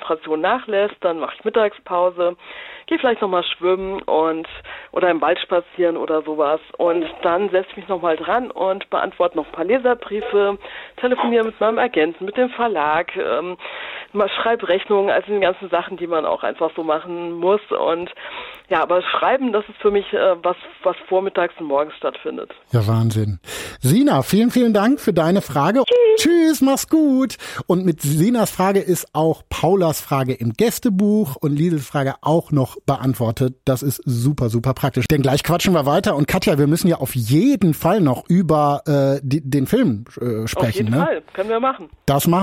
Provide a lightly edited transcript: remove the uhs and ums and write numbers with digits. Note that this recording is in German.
Konzentration nachlässt, dann mache ich Mittagspause, gehe vielleicht nochmal schwimmen oder im Wald spazieren oder sowas. Und dann setze ich mich nochmal dran und beantworte noch ein paar Leserbriefe, telefoniere mit meinem Agenten, mit dem Verlag, schreibe Rechnungen, also die ganzen Sachen, die man auch einfach so machen muss. Und ja, aber Schreiben, das ist für mich was vormittags und morgens stattfindet. Ja, Wahnsinn. Sina, vielen, vielen Dank für deine Frage. Tschüss, mach's gut. Und mit Sinas Frage ist auch Paulas Frage im Gästebuch und Liesels Frage auch noch beantwortet. Das ist super, super praktisch. Denn gleich quatschen wir weiter. Und Katja, wir müssen ja auf jeden Fall noch über den Film sprechen. Auf jeden Fall, können wir machen. Das machen